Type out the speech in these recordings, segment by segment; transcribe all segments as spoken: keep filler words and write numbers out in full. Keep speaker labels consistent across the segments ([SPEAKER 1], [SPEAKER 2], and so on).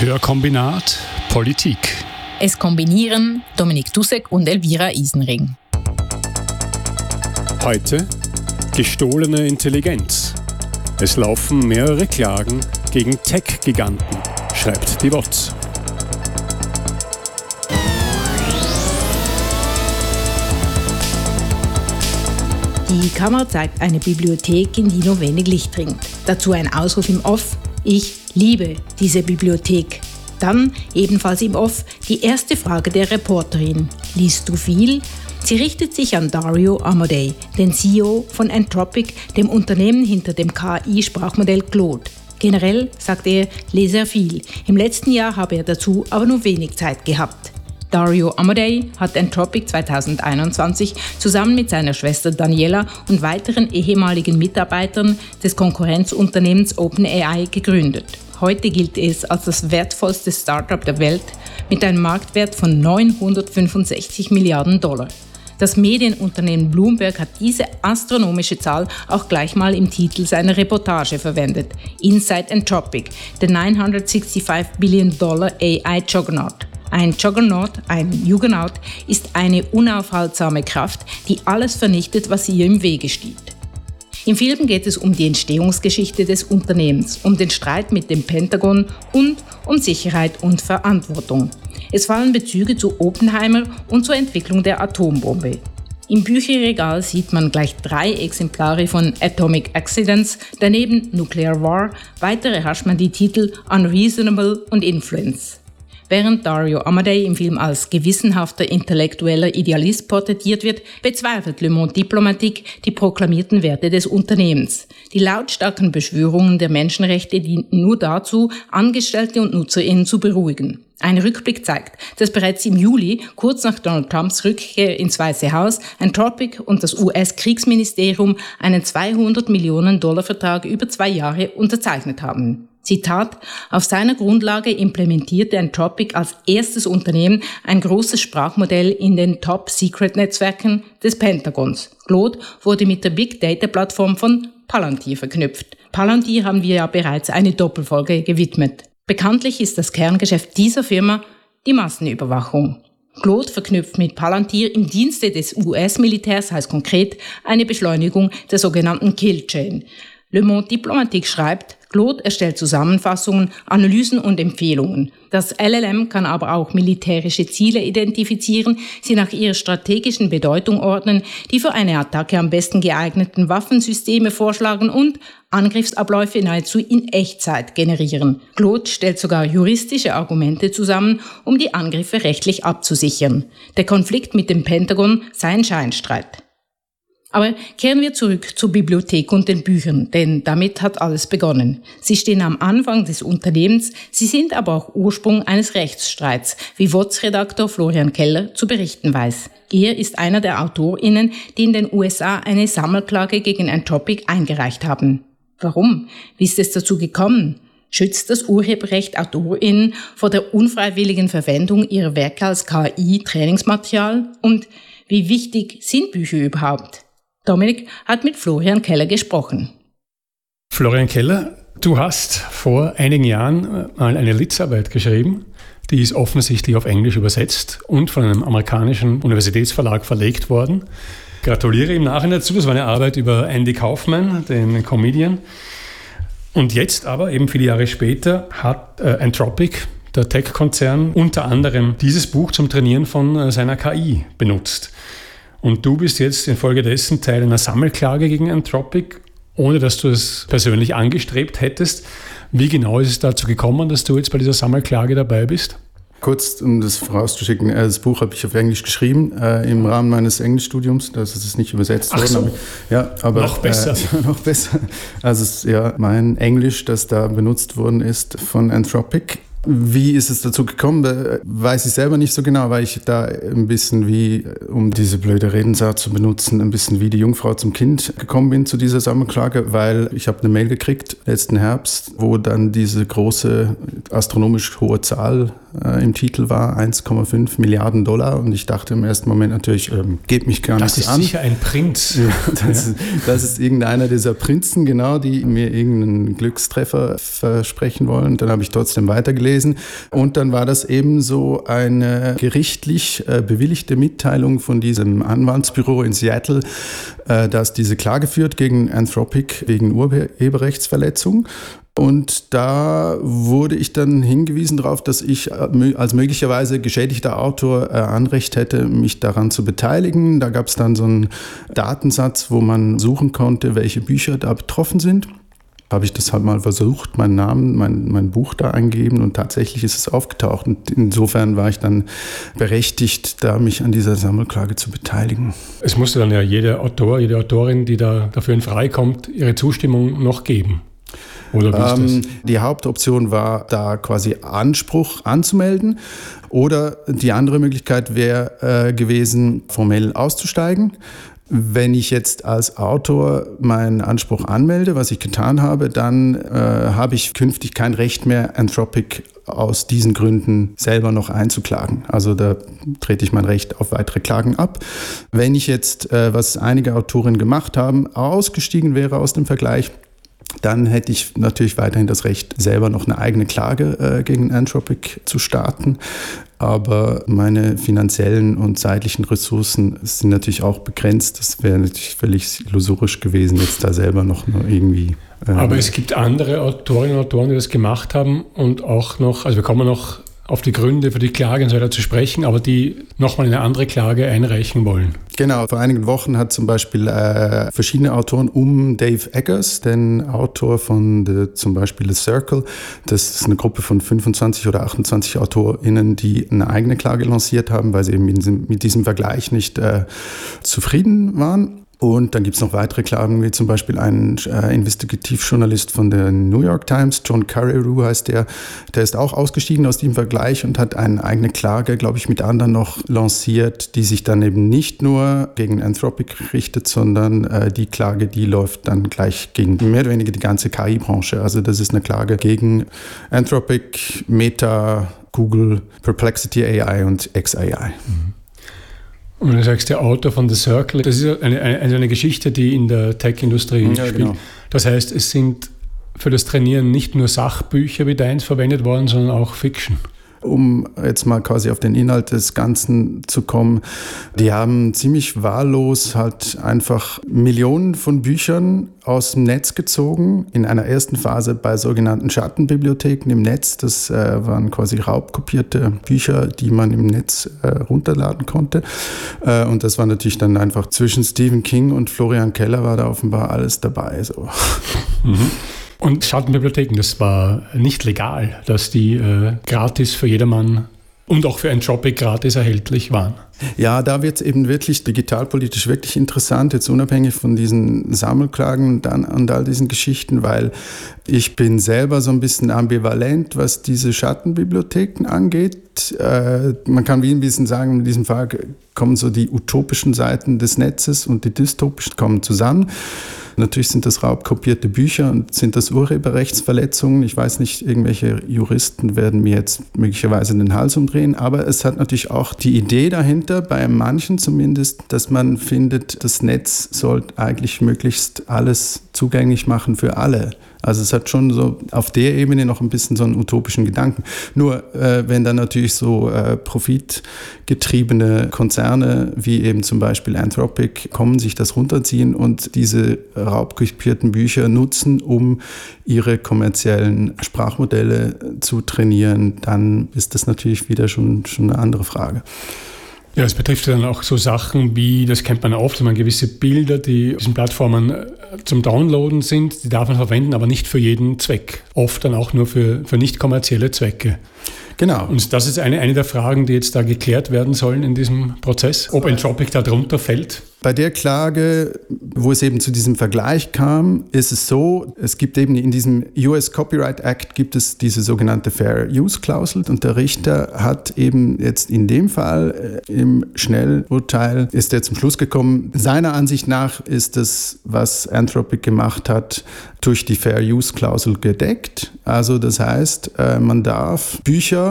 [SPEAKER 1] Hörkombinat Politik.
[SPEAKER 2] Es kombinieren Dominik Dussek und Elvira Isenring.
[SPEAKER 1] Heute gestohlene Intelligenz. Es laufen mehrere Klagen gegen Tech-Giganten, schreibt die W O Z.
[SPEAKER 2] Die Kamera zeigt eine Bibliothek, in die nur wenig Licht dringt. Dazu ein Ausruf im Off: Ich liebe diese Bibliothek. Dann, ebenfalls im Off, die erste Frage der Reporterin: Liest du viel? Sie richtet sich an Dario Amodei, den C E O von Anthropic, dem Unternehmen hinter dem K I-Sprachmodell Claude. Generell, sagt er, lese er viel. Im letzten Jahr habe er dazu aber nur wenig Zeit gehabt. Dario Amodei hat Anthropic zweitausendeinundzwanzig zusammen mit seiner Schwester Daniela und weiteren ehemaligen Mitarbeitern des Konkurrenzunternehmens OpenAI gegründet. Heute gilt es als das wertvollste Startup der Welt mit einem Marktwert von neunhundertfünfundsechzig Milliarden Dollar. Das Medienunternehmen Bloomberg hat diese astronomische Zahl auch gleich mal im Titel seiner Reportage verwendet: Inside Anthropic, the neunhundertfünfundsechzig Billion Dollar A I Juggernaut. Ein Juggernaut, ein Juggernaut, ist eine unaufhaltsame Kraft, die alles vernichtet, was ihr im Wege steht. Im Film geht es um die Entstehungsgeschichte des Unternehmens, um den Streit mit dem Pentagon und um Sicherheit und Verantwortung. Es fallen Bezüge zu Oppenheimer und zur Entwicklung der Atombombe. Im Bücherregal sieht man gleich drei Exemplare von Atomic Accidents, daneben Nuclear War, weitere hascht man die Titel Unreasonable und Influence. Während Dario Amodei im Film als gewissenhafter intellektueller Idealist porträtiert wird, bezweifelt Le Monde Diplomatique die proklamierten Werte des Unternehmens. Die lautstarken Beschwörungen der Menschenrechte dienten nur dazu, Angestellte und NutzerInnen zu beruhigen. Ein Rückblick zeigt, dass bereits im Juli, kurz nach Donald Trumps Rückkehr ins Weiße Haus, Anthropic und das U S-Kriegsministerium einen zweihundert Millionen Dollar Vertrag über zwei Jahre unterzeichnet haben. Zitat: Auf seiner Grundlage implementierte Anthropic als erstes Unternehmen ein großes Sprachmodell in den Top-Secret-Netzwerken des Pentagons. Claude wurde mit der Big-Data-Plattform von Palantir verknüpft. Palantir haben wir ja bereits eine Doppelfolge gewidmet. Bekanntlich ist das Kerngeschäft dieser Firma die Massenüberwachung. Claude verknüpft mit Palantir im Dienste des U S-Militärs, heißt konkret eine Beschleunigung der sogenannten Kill-Chain. Le Monde Diplomatique schreibt: Claude erstellt Zusammenfassungen, Analysen und Empfehlungen. Das L L M kann aber auch militärische Ziele identifizieren, sie nach ihrer strategischen Bedeutung ordnen, die für eine Attacke am besten geeigneten Waffensysteme vorschlagen und Angriffsabläufe nahezu in Echtzeit generieren. Claude stellt sogar juristische Argumente zusammen, um die Angriffe rechtlich abzusichern. Der Konflikt mit dem Pentagon sei ein Scheinstreit. Aber kehren wir zurück zur Bibliothek und den Büchern, denn damit hat alles begonnen. Sie stehen am Anfang des Unternehmens, sie sind aber auch Ursprung eines Rechtsstreits, wie W O Z-Redaktor Florian Keller zu berichten weiß. Er ist einer der AutorInnen, die in den U S A eine Sammelklage gegen Anthropic eingereicht haben. Warum? Wie ist es dazu gekommen? Schützt das Urheberrecht AutorInnen vor der unfreiwilligen Verwendung ihrer Werke als K I-Trainingsmaterial? Und wie wichtig sind Bücher überhaupt? Dominik hat mit Florian Keller gesprochen.
[SPEAKER 1] Florian Keller, du hast vor einigen Jahren mal eine Litzarbeit geschrieben. Die ist offensichtlich auf Englisch übersetzt und von einem amerikanischen Universitätsverlag verlegt worden. Gratuliere im Nachhinein dazu. Das war eine Arbeit über Andy Kaufman, den Comedian. Und jetzt aber, eben viele Jahre später, hat äh, Anthropic, der Tech-Konzern, unter anderem dieses Buch zum Trainieren von äh, seiner K I benutzt. Und du bist jetzt infolgedessen Teil einer Sammelklage gegen Anthropic, ohne dass du es persönlich angestrebt hättest. Wie genau ist es dazu gekommen, dass du jetzt bei dieser Sammelklage dabei bist?
[SPEAKER 3] Kurz, um das vorauszuschicken, das Buch habe ich auf Englisch geschrieben, äh, im Rahmen meines Englischstudiums. Das ist nicht übersetzt worden.
[SPEAKER 1] Ach so.
[SPEAKER 3] Aber, ja, aber,
[SPEAKER 1] noch besser.
[SPEAKER 3] Äh, noch besser. Also es ist ja mein Englisch, das da benutzt worden ist von Anthropic. Wie ist es dazu gekommen, weiß ich selber nicht so genau, weil ich da ein bisschen wie, um diese blöde Redensart zu benutzen, ein bisschen wie die Jungfrau zum Kind gekommen bin zu dieser Sammelklage, weil ich habe eine Mail gekriegt letzten Herbst, wo dann diese große astronomisch hohe Zahl äh, im Titel war, eins Komma fünf Milliarden Dollar. Und ich dachte im ersten Moment natürlich, ähm, geht mich gar
[SPEAKER 1] das
[SPEAKER 3] nichts an.
[SPEAKER 1] Das ist sicher ein Prinz.
[SPEAKER 3] Ja, das, ja. Ist, das ist irgendeiner dieser Prinzen, genau, die mir irgendeinen Glückstreffer versprechen wollen. Dann habe ich trotzdem weitergelesen. Und dann war das eben so eine gerichtlich äh, bewilligte Mitteilung von diesem Anwaltsbüro in Seattle, äh, das diese Klage führt gegen Anthropic wegen Urheberrechtsverletzung. Und da wurde ich dann hingewiesen darauf, dass ich als möglicherweise geschädigter Autor äh, Anrecht hätte, mich daran zu beteiligen. Da gab es dann so einen Datensatz, wo man suchen konnte, welche Bücher da betroffen sind. Habe ich das halt mal versucht, meinen Namen, mein, mein Buch da eingegeben und tatsächlich ist es aufgetaucht. Und insofern war ich dann berechtigt, da mich an dieser Sammelklage zu beteiligen.
[SPEAKER 1] Es musste dann ja jeder Autor, jede Autorin, die da dafür in Frage kommt, ihre Zustimmung noch geben. Oder wie ist
[SPEAKER 3] ähm,
[SPEAKER 1] das?
[SPEAKER 3] Die Hauptoption war, da quasi Anspruch anzumelden. Oder die andere Möglichkeit wäre äh, gewesen, formell auszusteigen. Wenn ich jetzt als Autor meinen Anspruch anmelde, was ich getan habe, dann äh, habe ich künftig kein Recht mehr, Anthropic aus diesen Gründen selber noch einzuklagen. Also da trete ich mein Recht auf weitere Klagen ab. Wenn ich jetzt, äh, was einige Autorinnen gemacht haben, ausgestiegen wäre aus dem Vergleich, dann hätte ich natürlich weiterhin das Recht, selber noch eine eigene Klage äh, gegen Anthropic zu starten. Aber meine finanziellen und zeitlichen Ressourcen sind natürlich auch begrenzt. Das wäre natürlich völlig illusorisch gewesen, jetzt da selber noch nur irgendwie... Äh
[SPEAKER 1] Aber es gibt andere Autorinnen und Autoren, die das gemacht haben und auch noch, also wir kommen noch auf die Gründe für die Klage und so weiter zu sprechen, aber die nochmal eine andere Klage einreichen wollen.
[SPEAKER 3] Genau, vor einigen Wochen hat zum Beispiel äh, verschiedene Autoren um Dave Eggers, den Autor von the, zum Beispiel The Circle, das ist eine Gruppe von fünfundzwanzig oder achtundzwanzig AutorInnen, die eine eigene Klage lanciert haben, weil sie eben in diesem, mit diesem Vergleich nicht äh, zufrieden waren. Und dann gibt es noch weitere Klagen, wie zum Beispiel ein äh, Investigativjournalist von der New York Times, John Carreyrou heißt der, der ist auch ausgestiegen aus dem Vergleich und hat eine eigene Klage, glaube ich, mit anderen noch lanciert, die sich dann eben nicht nur gegen Anthropic richtet, sondern äh, die Klage, die läuft dann gleich gegen mehr oder weniger die ganze K I-Branche. Also das ist eine Klage gegen Anthropic, Meta, Google, Perplexity A I und X A I. Mhm.
[SPEAKER 1] Und wenn du sagst, der Autor von The Circle, das ist eine, eine, eine Geschichte, die in der Tech-Industrie ja, spielt. Genau. Das heißt, es sind für das Trainieren nicht nur Sachbücher wie deins verwendet worden, sondern auch Fiction.
[SPEAKER 3] Um jetzt mal quasi auf den Inhalt des Ganzen zu kommen, die haben ziemlich wahllos halt einfach Millionen von Büchern aus dem Netz gezogen, in einer ersten Phase bei sogenannten Schattenbibliotheken im Netz. Das äh, waren quasi raubkopierte Bücher, die man im Netz äh, runterladen konnte. Äh, und das war natürlich dann einfach zwischen Stephen King und Florian Keller war da offenbar alles dabei. So.
[SPEAKER 1] Mhm. Und Schattenbibliotheken, das war nicht legal, dass die äh, gratis für jedermann und auch für Anthropic gratis erhältlich waren.
[SPEAKER 3] Ja, da wird es eben wirklich digitalpolitisch wirklich interessant, jetzt unabhängig von diesen Sammelklagen und, dann, und all diesen Geschichten, weil ich bin selber so ein bisschen ambivalent, was diese Schattenbibliotheken angeht. Äh, man kann wie ein bisschen sagen, in diesem Fall kommen so die utopischen Seiten des Netzes und die dystopischen kommen zusammen. Natürlich sind das raubkopierte Bücher und sind das Urheberrechtsverletzungen. Ich weiß nicht, irgendwelche Juristen werden mir jetzt möglicherweise den Hals umdrehen, aber es hat natürlich auch die Idee dahinter, bei manchen zumindest, dass man findet, das Netz sollte eigentlich möglichst alles zugänglich machen für alle. Also es hat schon so auf der Ebene noch ein bisschen so einen utopischen Gedanken. Nur äh, wenn dann natürlich so äh, profitgetriebene Konzerne wie eben zum Beispiel Anthropic kommen, sich das runterziehen und diese raubkopierten Bücher nutzen, um ihre kommerziellen Sprachmodelle zu trainieren, dann ist das natürlich wieder schon, schon eine andere Frage.
[SPEAKER 1] Ja, es betrifft dann auch so Sachen wie, das kennt man oft, wenn man gewisse Bilder, die auf diesen Plattformen zum Downloaden sind, die darf man verwenden, aber nicht für jeden Zweck. Oft dann auch nur für, für nicht kommerzielle Zwecke. Genau. Und das ist eine, eine der Fragen, die jetzt da geklärt werden sollen in diesem Prozess, ob Anthropic da drunter fällt.
[SPEAKER 3] Bei der Klage, wo es eben zu diesem Vergleich kam, ist es so, es gibt eben in diesem U S Copyright Act gibt es diese sogenannte Fair Use Klausel und der Richter hat eben jetzt in dem Fall äh, im Schnellurteil ist er zum Schluss gekommen, seiner Ansicht nach ist das, was Anthropic gemacht hat, durch die Fair Use Klausel gedeckt. Also das heißt, äh, man darf Bücher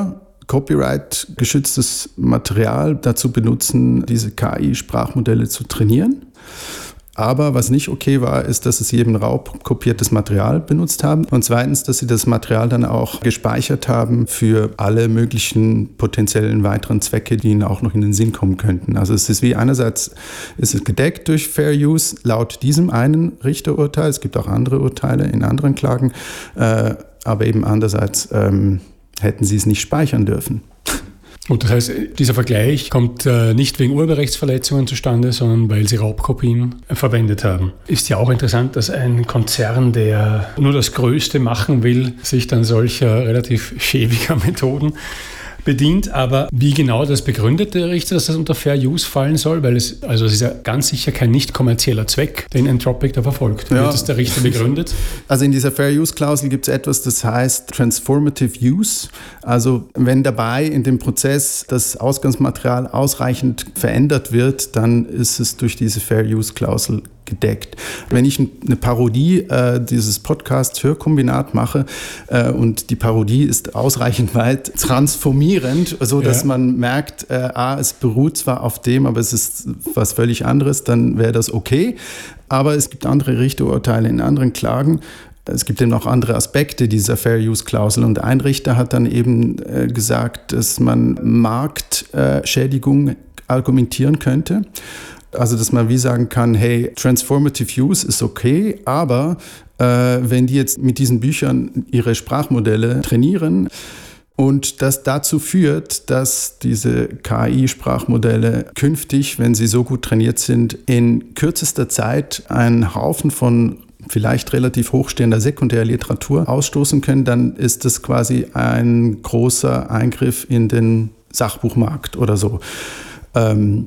[SPEAKER 3] Copyright-geschütztes Material dazu benutzen, diese K I-Sprachmodelle zu trainieren. Aber was nicht okay war, ist, dass sie eben raubkopiertes Material benutzt haben. Und zweitens, dass sie das Material dann auch gespeichert haben für alle möglichen potenziellen weiteren Zwecke, die ihnen auch noch in den Sinn kommen könnten. Also es ist wie einerseits ist es gedeckt durch Fair Use laut diesem einen Richterurteil. Es gibt auch andere Urteile in anderen Klagen. Äh, aber eben andererseits ähm, hätten sie es nicht speichern dürfen.
[SPEAKER 1] Gut, das heißt, dieser Vergleich kommt äh, nicht wegen Urheberrechtsverletzungen zustande, sondern weil sie Raubkopien äh, verwendet haben. Ist ja auch interessant, dass ein Konzern, der nur das Größte machen will, sich dann solcher relativ schäbiger Methoden bedient. Aber wie genau das begründet der Richter, dass das unter Fair Use fallen soll? Weil es, also es ist ja ganz sicher kein nicht kommerzieller Zweck, den Anthropic da verfolgt. Wie ja. wird das der Richter begründet?
[SPEAKER 3] Also in dieser Fair Use Klausel gibt es etwas, das heißt Transformative Use. Also wenn dabei in dem Prozess das Ausgangsmaterial ausreichend verändert wird, dann ist es durch diese Fair Use Klausel gedeckt. Wenn ich eine Parodie äh, dieses Podcast-Hörkombinat mache äh, und die Parodie ist ausreichend weit transformierend, sodass ja. man merkt, äh, ah, es beruht zwar auf dem, aber es ist was völlig anderes, dann wäre das okay. Aber es gibt andere Richterurteile in anderen Klagen. Es gibt eben auch andere Aspekte dieser Fair-Use-Klausel. Und ein Richter hat dann eben äh, gesagt, dass man Marktschädigung äh, argumentieren könnte. Also, dass man wie sagen kann, hey, Transformative Use ist okay, aber äh, wenn die jetzt mit diesen Büchern ihre Sprachmodelle trainieren und das dazu führt, dass diese K I-Sprachmodelle künftig, wenn sie so gut trainiert sind, in kürzester Zeit einen Haufen von vielleicht relativ hochstehender Sekundärliteratur ausstoßen können, dann ist das quasi ein großer Eingriff in den Sachbuchmarkt oder so. Ähm,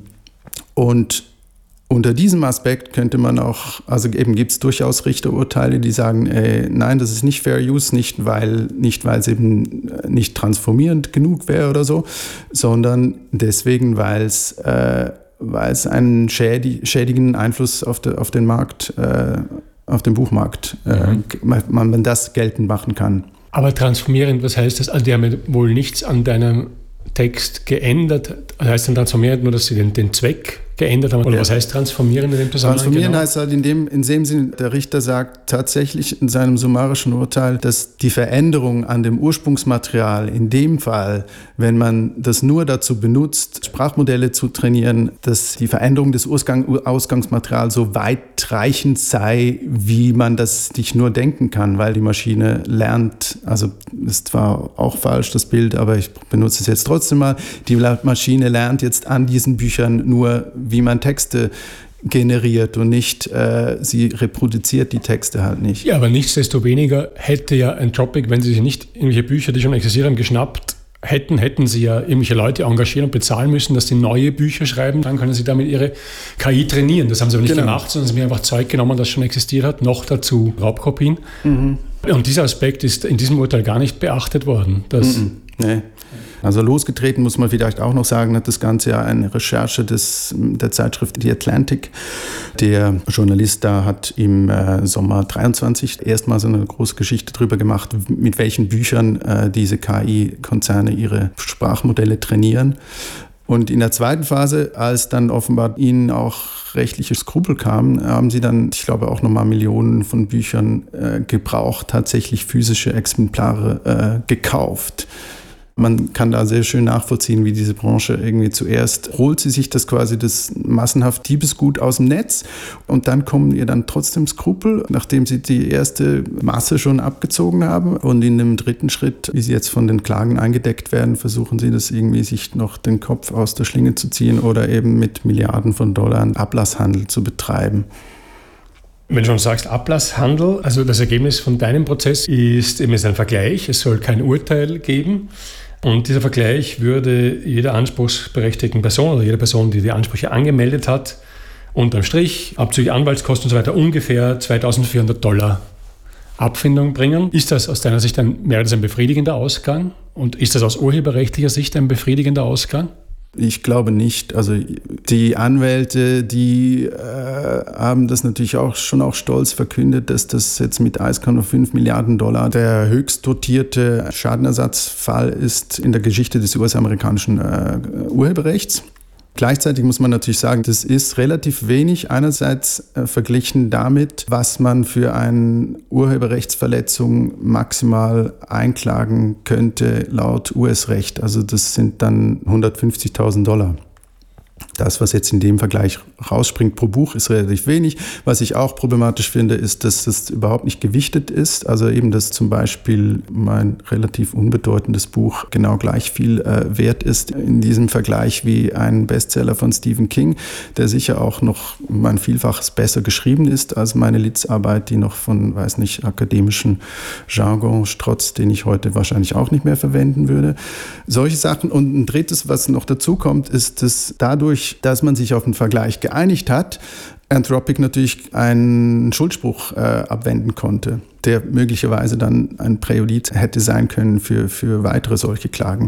[SPEAKER 3] und unter diesem Aspekt könnte man auch, also eben gibt es durchaus Richterurteile, die sagen, ey, nein, das ist nicht Fair Use, nicht weil, nicht weil es eben nicht transformierend genug wäre oder so, sondern deswegen, weil es äh, weil es einen schädig, schädigenden Einfluss auf, de, auf den Markt, äh, auf den Buchmarkt, äh, mhm. man, man das geltend machen kann.
[SPEAKER 1] Aber transformierend, was heißt das? Also die haben wohl nichts an deinem Text geändert. Das heißt dann transformierend nur, dass sie den, den Zweck geändert haben? Oder ja. was heißt transformieren in dem Zusammenhang?
[SPEAKER 3] Transformieren
[SPEAKER 1] genau?
[SPEAKER 3] heißt halt in dem, in dem Sinne, der Richter sagt tatsächlich in seinem summarischen Urteil, dass die Veränderung an dem Ursprungsmaterial in dem Fall, wenn man das nur dazu benutzt, Sprachmodelle zu trainieren, dass die Veränderung des Ausgang, Ausgangsmaterials so weitreichend sei, wie man das sich nur denken kann, weil die Maschine lernt, also ist zwar auch falsch das Bild, aber ich benutze es jetzt trotzdem mal, die Maschine lernt jetzt an diesen Büchern nur, wie man Texte generiert und nicht, äh, sie reproduziert die Texte halt nicht.
[SPEAKER 1] Ja, aber nichtsdestoweniger hätte ja Anthropic, wenn sie sich nicht irgendwelche Bücher, die schon existieren, geschnappt hätten, hätten sie ja irgendwelche Leute engagieren und bezahlen müssen, dass sie neue Bücher schreiben, dann können sie damit ihre K I trainieren. Das haben sie aber nicht genau. gemacht, sondern sie haben einfach Zeug genommen, das schon existiert hat, noch dazu Raubkopien. Mhm. Und dieser Aspekt ist in diesem Urteil gar nicht beachtet worden. Dass
[SPEAKER 3] mhm. Nee. Also losgetreten muss man vielleicht auch noch sagen, hat das Ganze ja eine Recherche des, der Zeitschrift The Atlantic. Der Journalist da hat im äh, Sommer dreiundzwanzig erstmal so eine große Geschichte drüber gemacht, mit welchen Büchern äh, diese K I-Konzerne ihre Sprachmodelle trainieren. Und in der zweiten Phase, als dann offenbar ihnen auch rechtliche Skrupel kamen, haben sie dann, ich glaube, auch nochmal Millionen von Büchern äh, gebraucht, tatsächlich physische Exemplare äh, gekauft. Man kann da sehr schön nachvollziehen, wie diese Branche irgendwie zuerst holt sie sich das quasi das massenhaft Diebesgut aus dem Netz und dann kommen ihr dann trotzdem Skrupel, nachdem sie die erste Masse schon abgezogen haben und in dem dritten Schritt, wie sie jetzt von den Klagen eingedeckt werden, versuchen sie das irgendwie sich noch den Kopf aus der Schlinge zu ziehen oder eben mit Milliarden von Dollar Ablasshandel zu betreiben.
[SPEAKER 1] Wenn du schon sagst Ablasshandel, also das Ergebnis von deinem Prozess ist eben ein Vergleich, es soll kein Urteil geben. Und dieser Vergleich würde jeder anspruchsberechtigten Person oder jeder Person, die die Ansprüche angemeldet hat, unterm Strich, abzüglich Anwaltskosten und so weiter, ungefähr zweitausendvierhundert Dollar Abfindung bringen. Ist das aus deiner Sicht ein, wäre das ein befriedigender Ausgang? Und ist das aus urheberrechtlicher Sicht ein befriedigender Ausgang?
[SPEAKER 3] Ich glaube nicht. Also die Anwälte, die äh, haben das natürlich auch schon auch stolz verkündet, dass das jetzt mit eins Komma fünf Milliarden Dollar der höchst dotierte Schadenersatzfall ist in der Geschichte des U S-amerikanischen äh, Urheberrechts. Gleichzeitig muss man natürlich sagen, das ist relativ wenig, einerseits äh, verglichen damit, was man für eine Urheberrechtsverletzung maximal einklagen könnte laut U S-Recht. Also das sind dann hundertfünfzigtausend Dollar. Das, was jetzt in dem Vergleich rausspringt pro Buch, ist relativ wenig. Was ich auch problematisch finde, ist, dass es überhaupt nicht gewichtet ist. Also eben, dass zum Beispiel mein relativ unbedeutendes Buch genau gleich viel äh, wert ist in diesem Vergleich wie ein Bestseller von Stephen King, der sicher auch noch um ein Vielfaches besser geschrieben ist als meine Litzarbeit, die noch von, weiß nicht, akademischen Jargon strotzt, den ich heute wahrscheinlich auch nicht mehr verwenden würde. Solche Sachen. Und ein drittes, was noch dazu kommt, ist, dass dadurch, dass man sich auf einen Vergleich geeinigt hat, Anthropic natürlich einen Schuldspruch äh, abwenden konnte, der möglicherweise dann ein Präjudiz hätte sein können für, für weitere solche Klagen.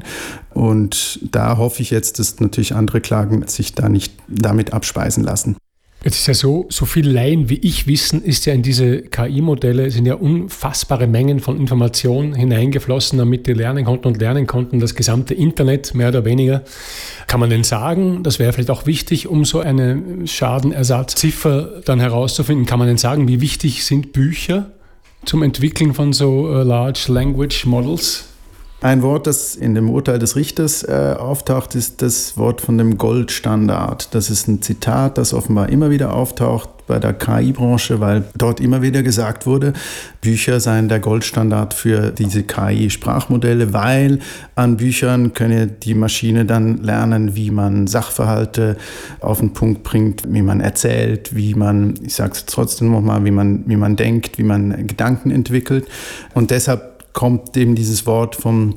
[SPEAKER 3] Und da hoffe ich jetzt, dass natürlich andere Klagen sich da nicht damit abspeisen lassen.
[SPEAKER 1] Jetzt ist ja so, so viel Laien wie ich wissen, ist ja in diese K I-Modelle, sind ja unfassbare Mengen von Informationen hineingeflossen, damit die lernen konnten und lernen konnten, das gesamte Internet, mehr oder weniger. Kann man denn sagen, das wäre vielleicht auch wichtig, um so eine Schadenersatzziffer dann herauszufinden, kann man denn sagen, wie wichtig sind Bücher zum Entwickeln von so uh, Large Language Models?
[SPEAKER 3] Ein Wort, das in dem Urteil des Richters äh, auftaucht, ist das Wort von dem Goldstandard. Das ist ein Zitat, das offenbar immer wieder auftaucht bei der K I-Branche, weil dort immer wieder gesagt wurde, Bücher seien der Goldstandard für diese K I-Sprachmodelle, weil an Büchern könne die Maschine dann lernen, wie man Sachverhalte auf den Punkt bringt, wie man erzählt, wie man, ich sage es trotzdem nochmal, wie man, wie man denkt, wie man Gedanken entwickelt. Und deshalb kommt eben dieses Wort vom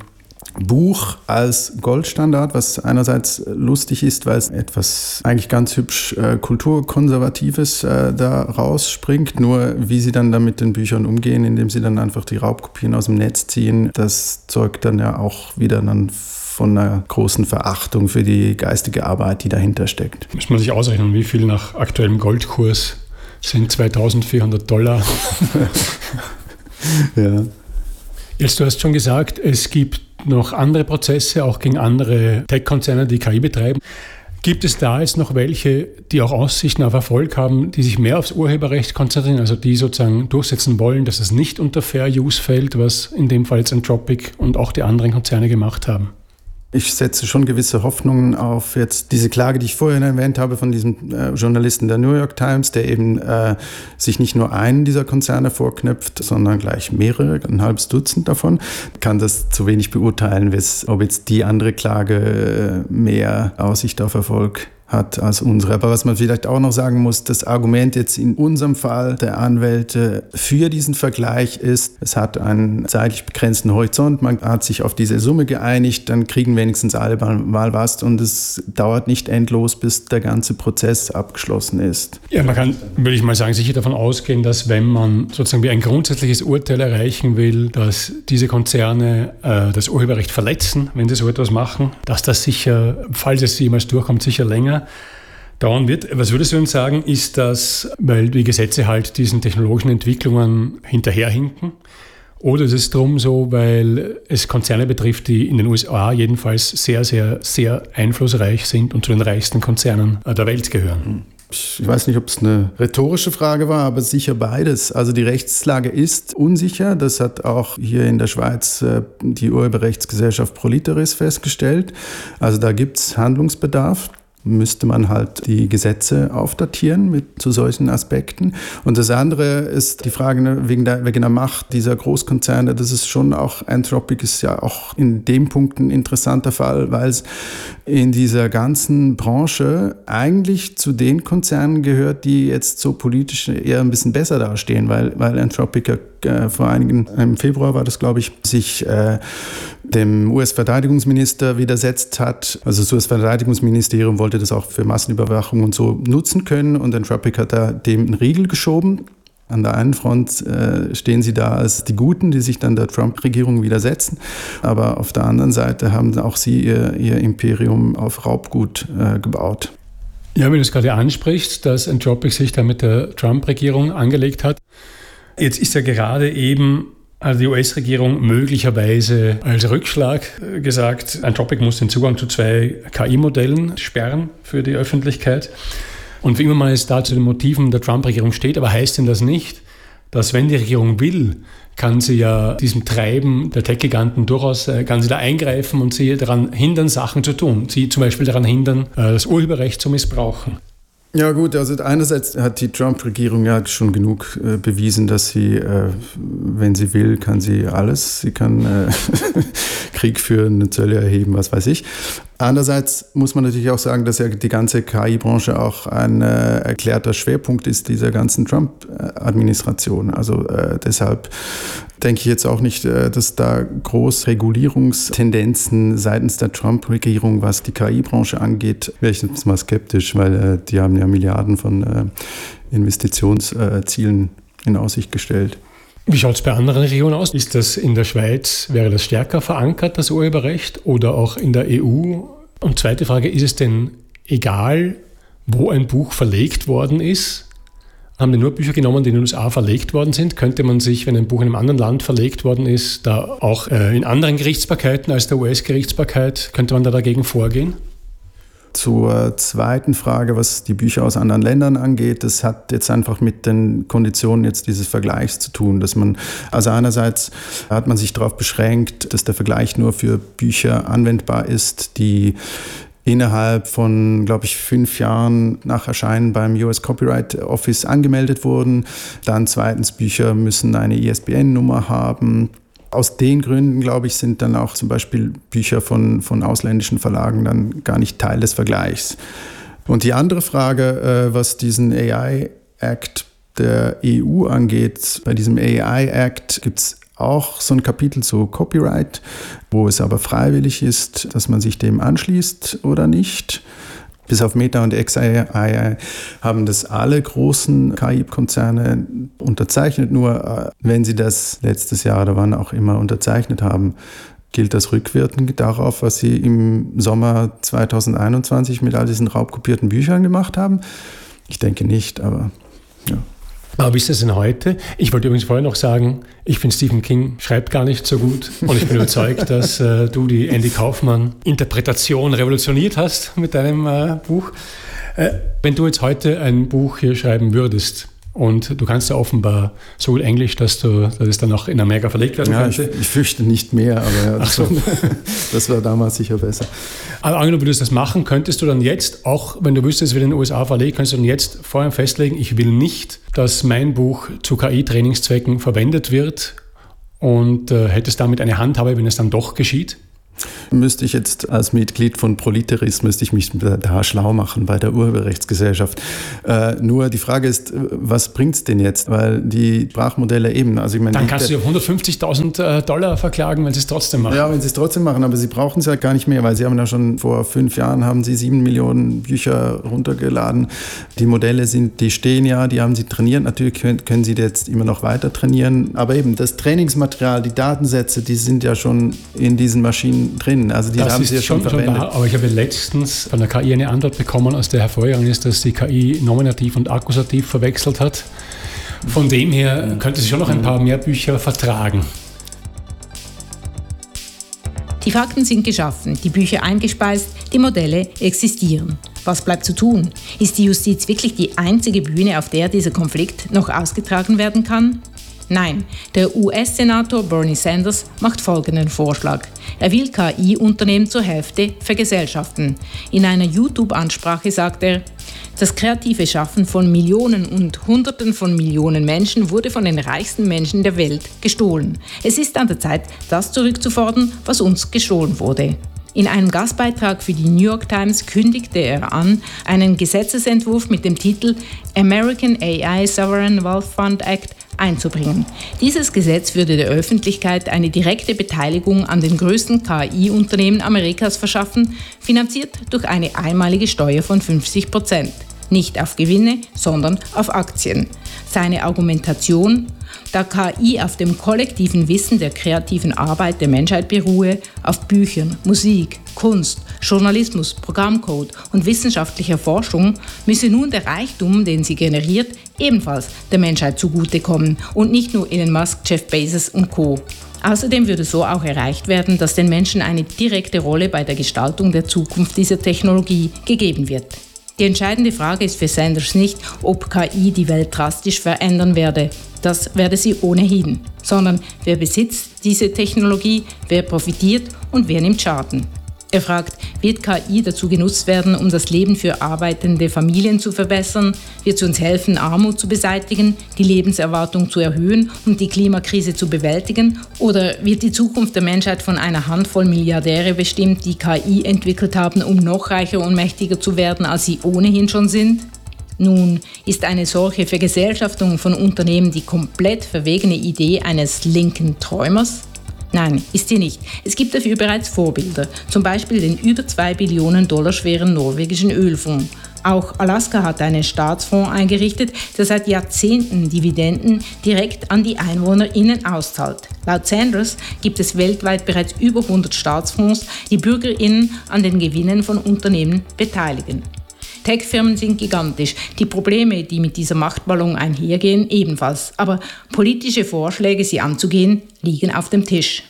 [SPEAKER 3] Buch als Goldstandard, was einerseits lustig ist, weil es etwas eigentlich ganz hübsch äh, Kulturkonservatives äh, da rausspringt. Nur wie sie dann da mit den Büchern umgehen, indem sie dann einfach die Raubkopien aus dem Netz ziehen, das zeugt dann ja auch wieder dann von einer großen Verachtung für die geistige Arbeit, die dahinter steckt.
[SPEAKER 1] Muss man sich ausrechnen, wie viel nach aktuellem Goldkurs sind zweitausendvierhundert Dollar.
[SPEAKER 3] Ja.
[SPEAKER 1] Jetzt, du hast schon gesagt, es gibt noch andere Prozesse, auch gegen andere Tech-Konzerne, die K I betreiben. Gibt es da jetzt noch welche, die auch Aussichten auf Erfolg haben, die sich mehr aufs Urheberrecht konzentrieren, also die sozusagen durchsetzen wollen, dass es nicht unter Fair Use fällt, was in dem Fall jetzt Anthropic und auch die anderen Konzerne gemacht haben?
[SPEAKER 3] Ich setze schon gewisse Hoffnungen auf jetzt diese Klage, die ich vorhin erwähnt habe von diesem äh, Journalisten der New York Times, der eben äh, sich nicht nur einen dieser Konzerne vorknöpft, sondern gleich mehrere, ein halbes Dutzend davon. Ich kann das zu wenig beurteilen, ob jetzt die andere Klage äh, mehr Aussicht auf Erfolg hat als unsere. Aber was man vielleicht auch noch sagen muss, das Argument jetzt in unserem Fall der Anwälte für diesen Vergleich ist, es hat einen zeitlich begrenzten Horizont, man hat sich auf diese Summe geeinigt, dann kriegen wenigstens alle mal was und es dauert nicht endlos, bis der ganze Prozess abgeschlossen ist.
[SPEAKER 1] Ja, man kann, würde ich mal sagen, sicher davon ausgehen, dass wenn man sozusagen wie ein grundsätzliches Urteil erreichen will, dass diese Konzerne äh, das Urheberrecht verletzen, wenn sie so etwas machen, dass das sicher, falls es jemals durchkommt, sicher länger dauern wird. Was würdest du uns sagen, ist das, weil die Gesetze halt diesen technologischen Entwicklungen hinterherhinken? Oder ist es drum so, weil es Konzerne betrifft, die in den U S A jedenfalls sehr, sehr, sehr einflussreich sind und zu den reichsten Konzernen der Welt gehören?
[SPEAKER 3] Ich weiß nicht, ob es eine rhetorische Frage war, aber sicher beides. Also die Rechtslage ist unsicher. Das hat auch hier in der Schweiz äh, die Urheberrechtsgesellschaft Proliteris festgestellt. Also da gibt es Handlungsbedarf. Müsste man halt die Gesetze aufdatieren mit zu solchen Aspekten. Und das andere ist die Frage wegen der, wegen der Macht dieser Großkonzerne. Das ist schon auch, Anthropic ist ja auch in dem Punkt ein interessanter Fall, weil es in dieser ganzen Branche eigentlich zu den Konzernen gehört, die jetzt so politisch eher ein bisschen besser dastehen, weil, weil Anthropic äh, vor einigen, im Februar war das, glaube ich, sich äh, dem U S-Verteidigungsminister widersetzt hat. Also das U S-Verteidigungsministerium wollte das auch für Massenüberwachung und so nutzen können und Anthropic hat da dem einen Riegel geschoben. An der einen Front äh, stehen sie da als die Guten, die sich dann der Trump-Regierung widersetzen. Aber auf der anderen Seite haben auch sie ihr, ihr Imperium auf Raubgut äh, gebaut.
[SPEAKER 1] Ja, wenn du es gerade ansprichst, dass Anthropic sich da mit der Trump-Regierung angelegt hat. Jetzt ist ja gerade eben also die U S-Regierung möglicherweise als Rückschlag gesagt, Anthropic muss den Zugang zu zwei K I-Modellen sperren für die Öffentlichkeit. Und wie immer man es da zu den Motiven der Trump-Regierung steht, aber heißt denn das nicht, dass wenn die Regierung will, kann sie ja diesem Treiben der Tech-Giganten durchaus, kann sie da eingreifen und sie daran hindern, Sachen zu tun. Sie zum Beispiel daran hindern, das Urheberrecht zu missbrauchen.
[SPEAKER 3] Ja gut, also einerseits hat die Trump-Regierung ja schon genug äh, bewiesen, dass sie, äh, wenn sie will, kann sie alles. Sie kann äh, Krieg führen, Zölle erheben, was weiß ich. Andererseits muss man natürlich auch sagen, dass ja die ganze K I-Branche auch ein äh, erklärter Schwerpunkt ist dieser ganzen Trump-Administration. Also äh, deshalb denke ich jetzt auch nicht, äh, dass da groß Regulierungstendenzen seitens der Trump-Regierung, was die K I-Branche angeht, wäre ich jetzt mal skeptisch, weil äh, die haben ja Milliarden von äh, Investitionszielen in Aussicht gestellt.
[SPEAKER 1] Wie schaut es bei anderen Regionen aus? Ist das in der Schweiz, wäre das stärker verankert, das Urheberrecht, oder auch in der E U? Und zweite Frage, ist es denn egal, wo ein Buch verlegt worden ist? Haben die nur Bücher genommen, die in den U S A verlegt worden sind? Könnte man sich, wenn ein Buch in einem anderen Land verlegt worden ist, da auch äh, in anderen Gerichtsbarkeiten als der U S-Gerichtsbarkeit, könnte man da dagegen vorgehen?
[SPEAKER 3] Zur zweiten Frage, was die Bücher aus anderen Ländern angeht, das hat jetzt einfach mit den Konditionen jetzt dieses Vergleichs zu tun, dass man, also einerseits hat man sich darauf beschränkt, dass der Vergleich nur für Bücher anwendbar ist, die innerhalb von, glaube ich, fünf Jahren nach Erscheinen beim U S Copyright Office angemeldet wurden. Dann zweitens, Bücher müssen eine I S B N-Nummer haben. Aus den Gründen, glaube ich, sind dann auch zum Beispiel Bücher von, von ausländischen Verlagen dann gar nicht Teil des Vergleichs. Und die andere Frage, äh, was diesen A I-Act der E U angeht, bei diesem A I-Act gibt es auch so ein Kapitel zu Copyright, wo es aber freiwillig ist, dass man sich dem anschließt oder nicht. Bis auf Meta und X A I haben das alle großen K I-Konzerne unterzeichnet. Nur wenn sie das letztes Jahr oder wann auch immer unterzeichnet haben, gilt das rückwirkend darauf, was sie im Sommer zwanzig einundzwanzig mit all diesen raubkopierten Büchern gemacht haben. Ich denke nicht, aber ja.
[SPEAKER 1] Aber wie ist das denn heute? Ich wollte übrigens vorher noch sagen, ich finde, Stephen King schreibt gar nicht so gut. Und ich bin überzeugt, dass äh, du die Andy Kaufmann-Interpretation revolutioniert hast mit deinem äh, Buch. Äh, wenn du jetzt heute ein Buch hier schreiben würdest, und du kannst ja offenbar so gut Englisch, dass, du, dass es dann auch in Amerika verlegt werden
[SPEAKER 3] ja,
[SPEAKER 1] könnte.
[SPEAKER 3] Ich, ich fürchte nicht mehr, aber ja, das, so. Das war damals sicher besser.
[SPEAKER 1] Aber angenommen, du würdest das machen, könntest du dann jetzt, auch wenn du wüsstest, es wird in den U S A verlegt, könntest du dann jetzt vorher festlegen, ich will nicht, dass mein Buch zu K I-Trainingszwecken verwendet wird, und äh, hättest damit eine Handhabe, wenn es dann doch geschieht?
[SPEAKER 3] Müsste ich jetzt als Mitglied von Proliteris, müsste ich mich da schlau machen bei der Urheberrechtsgesellschaft. Äh, nur die Frage ist, was bringt es denn jetzt? Weil die Sprachmodelle eben, also ich meine...
[SPEAKER 1] Dann kannst du auf hundertfünfzigtausend Dollar verklagen, wenn sie es trotzdem machen.
[SPEAKER 3] Ja, wenn sie es trotzdem machen, aber sie brauchen es ja gar nicht mehr, weil sie haben ja schon vor fünf Jahren haben sie sieben Millionen Bücher runtergeladen. Die Modelle sind, die stehen ja, die haben sie trainiert. Natürlich können, können sie jetzt immer noch weiter trainieren, aber eben das Trainingsmaterial, die Datensätze, die sind ja schon in diesen Maschinen drin. Also die
[SPEAKER 1] das
[SPEAKER 3] haben
[SPEAKER 1] ist
[SPEAKER 3] sie ja schon, schon verwendet.
[SPEAKER 1] Wahr, aber ich habe letztens von der K I eine Antwort bekommen, aus der hervorgegangen ist, dass die K I Nominativ und Akkusativ verwechselt hat. Von dem her könnte sie schon noch ein paar mehr Bücher vertragen.
[SPEAKER 2] Die Fakten sind geschaffen, die Bücher eingespeist, die Modelle existieren. Was bleibt zu tun? Ist die Justiz wirklich die einzige Bühne, auf der dieser Konflikt noch ausgetragen werden kann? Nein, der U S-Senator Bernie Sanders macht folgenden Vorschlag. Er will K I-Unternehmen zur Hälfte vergesellschaften. In einer YouTube-Ansprache sagt er, das kreative Schaffen von Millionen und Hunderten von Millionen Menschen wurde von den reichsten Menschen der Welt gestohlen. Es ist an der Zeit, das zurückzufordern, was uns gestohlen wurde. In einem Gastbeitrag für die New York Times kündigte er an, einen Gesetzesentwurf mit dem Titel American A I Sovereign Wealth Fund Act einzubringen. Dieses Gesetz würde der Öffentlichkeit eine direkte Beteiligung an den größten K I-Unternehmen Amerikas verschaffen, finanziert durch eine einmalige Steuer von fünfzig Prozent. nicht auf Gewinne, sondern auf Aktien. Seine Argumentation: Da K I auf dem kollektiven Wissen der kreativen Arbeit der Menschheit beruhe, auf Büchern, Musik, Kunst, Journalismus, Programmcode und wissenschaftlicher Forschung, müsse nun der Reichtum, den sie generiert, ebenfalls der Menschheit zugutekommen und nicht nur Elon Musk, Jeff Bezos und Co. Außerdem würde so auch erreicht werden, dass den Menschen eine direkte Rolle bei der Gestaltung der Zukunft dieser Technologie gegeben wird. Die entscheidende Frage ist für Sanders nicht, ob K I die Welt drastisch verändern werde. Das werde sie ohnehin. Sondern wer besitzt diese Technologie, wer profitiert und wer nimmt Schaden. Er fragt, wird K I dazu genutzt werden, um das Leben für arbeitende Familien zu verbessern? Wird sie uns helfen, Armut zu beseitigen, die Lebenserwartung zu erhöhen und die Klimakrise zu bewältigen? Oder wird die Zukunft der Menschheit von einer Handvoll Milliardäre bestimmt, die K I entwickelt haben, um noch reicher und mächtiger zu werden, als sie ohnehin schon sind? Nun, ist eine solche Vergesellschaftung von Unternehmen die komplett verwegene Idee eines linken Träumers? Nein, ist sie nicht. Es gibt dafür bereits Vorbilder, zum Beispiel den über zwei Billionen Dollar schweren norwegischen Ölfonds. Auch Alaska hat einen Staatsfonds eingerichtet, der seit Jahrzehnten Dividenden direkt an die EinwohnerInnen auszahlt. Laut Sanders gibt es weltweit bereits über hundert Staatsfonds, die BürgerInnen an den Gewinnen von Unternehmen beteiligen. Tech-Firmen sind gigantisch, die Probleme, die mit dieser Machtballung einhergehen, ebenfalls. Aber politische Vorschläge, sie anzugehen, liegen auf dem Tisch.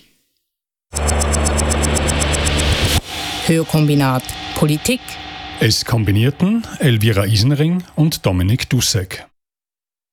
[SPEAKER 4] Hörkombinat Politik.
[SPEAKER 1] Es kombinierten Elvira Isenring und Dominik Dussek.